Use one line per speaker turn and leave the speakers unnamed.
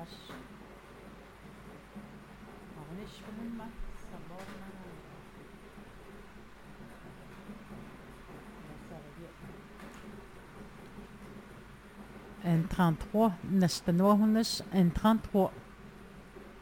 معلش كمان ما صبرنا en 33 nästa 100 en 33